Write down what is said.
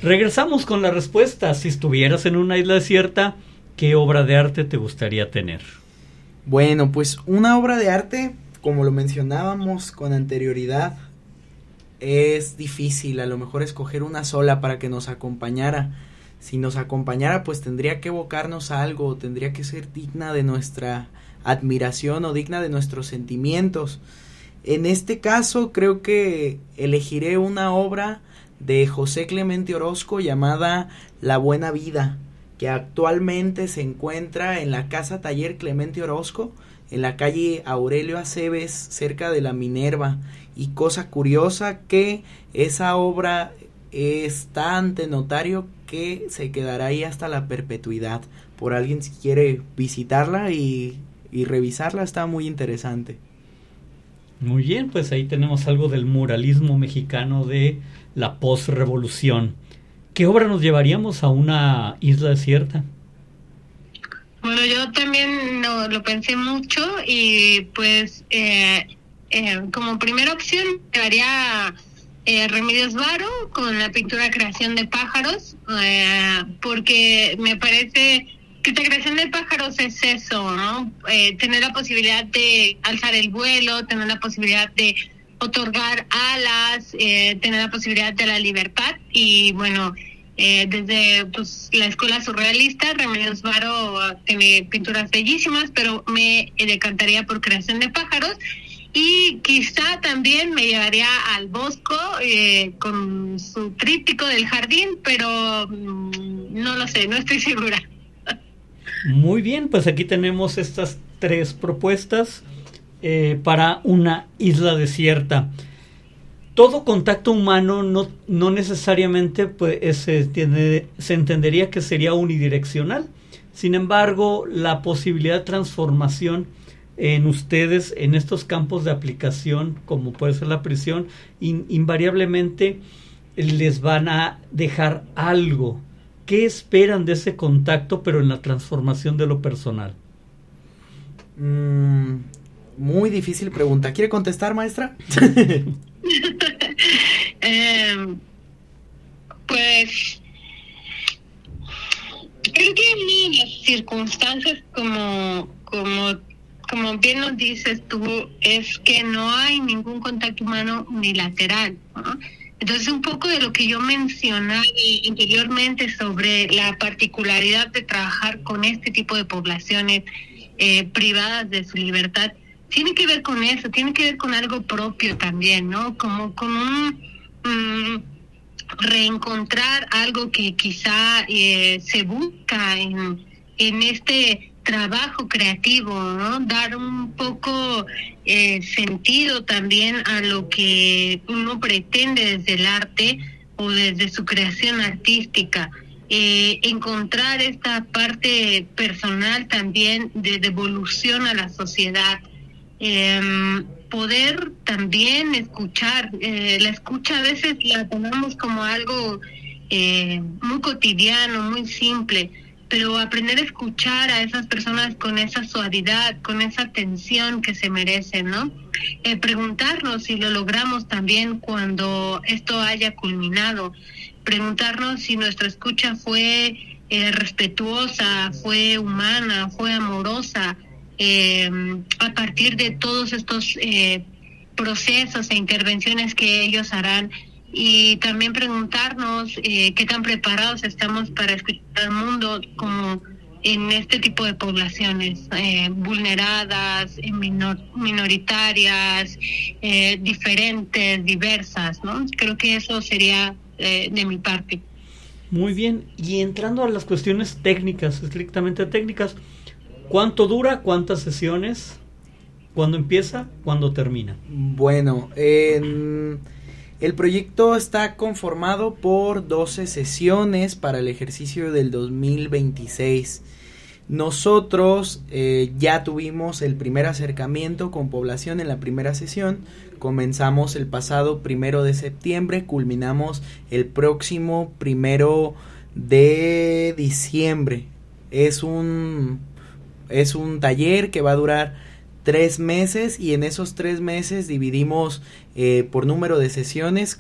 Regresamos con la respuesta. Si estuvieras en una isla desierta, ¿qué obra de arte te gustaría tener? Bueno, pues una obra de arte, como lo mencionábamos con anterioridad, es difícil a lo mejor escoger una sola para que nos acompañara. Si nos acompañara, pues tendría que evocarnos algo, tendría que ser digna de nuestra admiración o digna de nuestros sentimientos. En este caso creo que elegiré una obra de José Clemente Orozco llamada La Buena Vida, que actualmente se encuentra en la Casa Taller Clemente Orozco, en la calle Aurelio Aceves, cerca de la Minerva. Y cosa curiosa que esa obra está ante notario que se quedará ahí hasta la perpetuidad. Por alguien si quiere visitarla y revisarla, está muy interesante. Muy bien, pues ahí tenemos algo del muralismo mexicano de la posrevolución. ¿Qué obra nos llevaríamos a una isla desierta? Bueno, yo también lo pensé mucho y pues como primera opción llevaría Remedios Varo con la pintura Creación de Pájaros, porque me parece que esta creación de pájaros es eso, ¿no? Tener la posibilidad de alzar el vuelo, tener la posibilidad de otorgar alas, tener la posibilidad de la libertad. Y bueno, desde pues la escuela surrealista, Remedios Varo tiene pinturas bellísimas, pero me decantaría por Creación de Pájaros. Y quizá también me llevaría al Bosco con su tríptico del jardín, pero no lo sé, no estoy segura. Muy bien, pues aquí tenemos estas 3 propuestas para una isla desierta. Todo contacto humano no necesariamente pues, se entendería que sería unidireccional. Sin embargo, la posibilidad de transformación en ustedes, en estos campos de aplicación, como puede ser la prisión, invariablemente les van a dejar algo. ¿Qué esperan de ese contacto, pero en la transformación de lo personal? Muy difícil pregunta. ¿Quiere contestar, maestra? Pues creo que en las circunstancias como bien nos dices tú, es que no hay ningún contacto humano unilateral, ¿no? Entonces, un poco de lo que yo mencionaba anteriormente sobre la particularidad de trabajar con este tipo de poblaciones privadas de su libertad, tiene que ver con eso, tiene que ver con algo propio también, ¿no? Como con un reencontrar algo que quizá se busca en este trabajo creativo, ¿no? Dar un poco sentido también a lo que uno pretende desde el arte o desde su creación artística. Encontrar esta parte personal también de devolución a la sociedad. Poder también escuchar. La escucha a veces la tomamos como algo muy cotidiano, muy simple, pero aprender a escuchar a esas personas con esa suavidad, con esa atención que se merecen, ¿no? Preguntarnos si lo logramos también cuando esto haya culminado. Preguntarnos si nuestra escucha fue respetuosa, fue humana, fue amorosa, a partir de todos estos procesos e intervenciones que ellos harán. Y también preguntarnos qué tan preparados estamos para escuchar al mundo como en este tipo de poblaciones vulneradas, minoritarias, diferentes, diversas, ¿no? Creo que eso sería de mi parte. Muy bien, y entrando a las cuestiones técnicas, estrictamente técnicas, ¿cuánto dura? ¿Cuántas sesiones? ¿Cuándo empieza? ¿Cuándo termina? Bueno, el proyecto está conformado por 12 sesiones para el ejercicio del 2026. Nosotros ya tuvimos el primer acercamiento con población en la primera sesión. Comenzamos el pasado 1 de septiembre, culminamos el próximo 1 de diciembre. Es un taller que va a durar 3 meses y en esos 3 meses dividimos por número de sesiones.